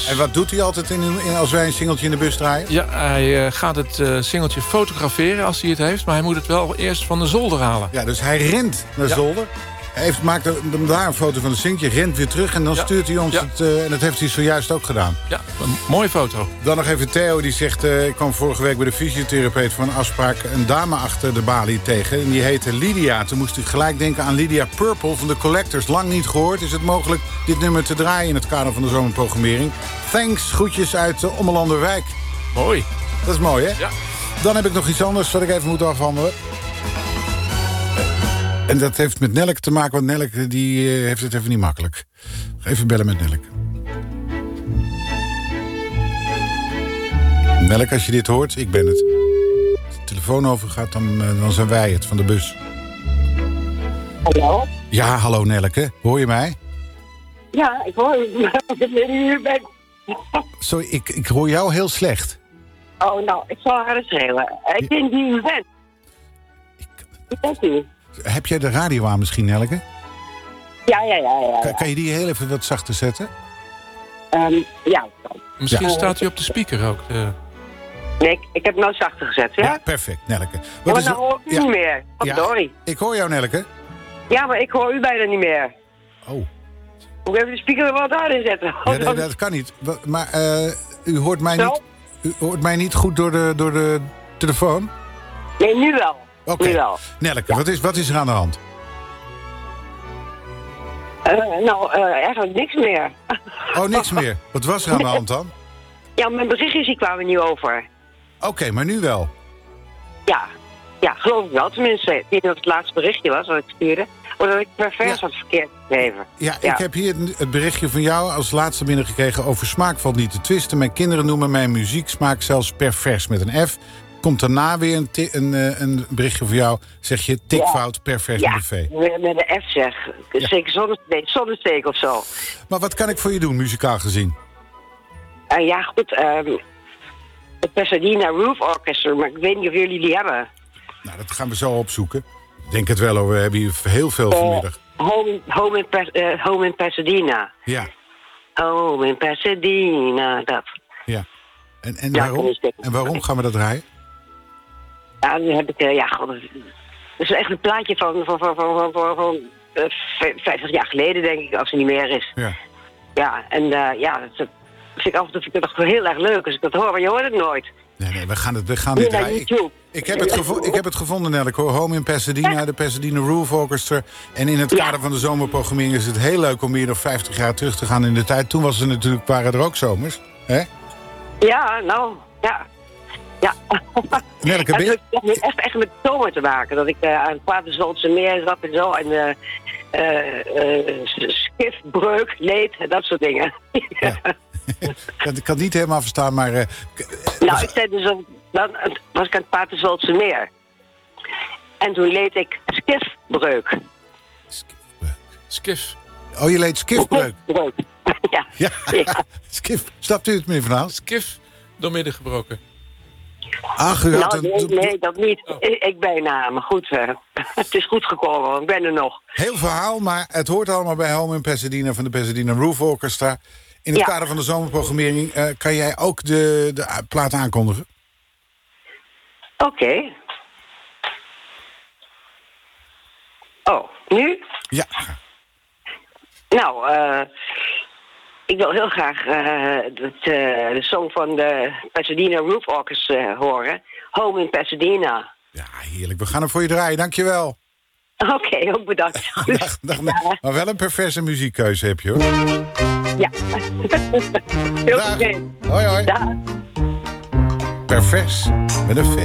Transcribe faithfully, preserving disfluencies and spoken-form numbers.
En wat doet hij altijd in, in, als wij een singeltje in de bus draaien? Ja, hij uh, gaat het uh, singeltje fotograferen als hij het heeft. Maar hij moet het wel eerst van de zolder halen. Ja, dus hij rent naar ja. zolder. Hij heeft, maakt er, daar een foto van het singeltje, rent weer terug... en dan ja. stuurt hij ons ja. het... Uh, en dat heeft hij zojuist ook gedaan. Ja, een mooie foto. Dan nog even Theo, die zegt... Uh, ik kwam vorige week bij de fysiotherapeut voor een afspraak... een dame achter de balie tegen. En die heette Lydia. Toen moest ik gelijk denken aan Lydia Purple van de Collectors. Lang niet gehoord. Is het mogelijk dit nummer te draaien... in het kader van de zomerprogrammering? Thanks, groetjes uit uh, Ommelanderwijk. Mooi. Dat is mooi, hè? Ja. Dan heb ik nog iets anders wat ik even moet afhandelen. En dat heeft met Nelleke te maken, want Nelleke die, uh, heeft het even niet makkelijk. Even bellen met Nelleke. Nelleke, als je dit hoort, ik ben het. Als de telefoon overgaat, dan, uh, dan zijn wij het, van de bus. Hallo? Ja, hallo Nelleke. Hoor je mij? Ja, ik hoor je. Ik ben hier ben. Sorry, ik, ik hoor jou heel slecht. Oh, nou, ik zal haar eens schreeuwen. Ik ben die u bent. Wie bent u? Heb jij de radio aan misschien, Nelleke? Ja, ja, ja. ja, ja. Kan, kan je die heel even wat zachter zetten? Um, ja. Misschien ja. staat hij op de speaker ook. De... Nee, ik, ik heb hem nou zachter gezet, ja? Ja, perfect, Nelleke. Wat ja, maar is... dan hoor ik u ja. niet meer. Oh, ja, sorry. Ik hoor jou, Nelleke. Ja, maar ik hoor u bijna niet meer. Oh. Moet ik even de speaker er wat harder zetten? Ja, nee, dat kan niet. Maar uh, u, hoort mij niet, u hoort mij niet goed door de, door de telefoon? Nee, nu wel. Oké. Okay. Nelleke, ja. wat, is, wat is er aan de hand? Uh, nou, uh, eigenlijk niks meer. Oh, niks meer. Wat was er aan de hand dan? Ja, mijn berichtjes die kwamen niet over. Oké, okay, maar nu wel? Ja. Ja, geloof ik wel. Tenminste, ik weet niet of het laatste berichtje was wat ik stuurde. Of dat ik pervers ja. had verkeerd gegeven. Ja, ja, ik heb hier het berichtje van jou als laatste binnengekregen. Over smaak valt niet te twisten. Mijn kinderen noemen mijn muzieksmaak zelfs pervers met een F. Komt daarna weer een, t- een, een berichtje van jou. Zeg je tikfout, ja. pervers ja, met een V. met een F zeg. Ja. Zeker zonnesteek, zonnesteek of zo. Maar wat kan ik voor je doen, muzikaal gezien? Uh, ja, goed. Um, het Pasadena Roof Orchestra, maar ik weet niet of jullie die hebben. Nou, dat gaan we zo opzoeken. Ik denk het wel, hoor. We hebben hier heel veel vanmiddag. Uh, home, home, in Pas- uh, home in Pasadena. Ja. Home in Pasadena, dat. Ja. En, en, ja, waarom, en waarom gaan we dat draaien? Ja, dan heb ik, uh, ja, god, dat is echt een plaatje van, van, van, van, van, van uh, vijftig jaar geleden, denk ik, als het niet meer is. Ja. Ja, en uh, ja, dat vind ik af en toe vind ik dat toch heel erg leuk als ik dat hoor, maar je hoort het nooit. Nee, nee, we gaan, het, we gaan dit draaien. Ik, ik, heb het gevo- ik heb het gevonden, Nelleke, hoor. Home in Pasadena, de Pasadena Roof Orchestra. En in het kader ja. van de zomerprogrammering is het heel leuk om meer dan vijftig jaar terug te gaan in de tijd. Toen was er natuurlijk, waren er ook zomers, hè? Ja, nou, ja. Ja. Nelleke, ben je... Het heeft echt, echt met zomer te maken. Dat ik uh, aan het Paterswoldse meer zat en zo. En uh, uh, uh, skifbreuk, leed, dat soort dingen. Ja. Ik kan het niet helemaal verstaan, maar... Uh, nou, ik zei dus, dan was ik aan het Paterswoldse meer. En toen leed ik skifbreuk. Skifbreuk. Skif. Oh, je leed skifbreuk? ja. Ja, ja. Skif. Snapt u het, meneer Van Haal? Skif doormidden gebroken. Ach, u had nou, een... nee, nee, dat niet. Oh. Ik, ik bijna, maar goed. Uh, het is goed gekomen, want ik ben er nog. Heel verhaal, maar het hoort allemaal bij Home in Pasadena van de Pasadena Roof Orchestra. In het ja. kader van de zomerprogrammering uh, kan jij ook de, de plaat aankondigen? Oké. Okay. Oh, nu? Ja. Nou, uh, ik wil heel graag uh, het, uh, de song van de Pasadena Roof Orchestra horen. Home in Pasadena. Ja, heerlijk. We gaan hem voor je draaien. Dankjewel. Oké, okay, ook bedankt. dag, dag, ja. Maar wel een perverse muziekkeuze heb je, hoor. Ja. Heel dag. oké. Hoi, hoi. Dag. Pervers met een V.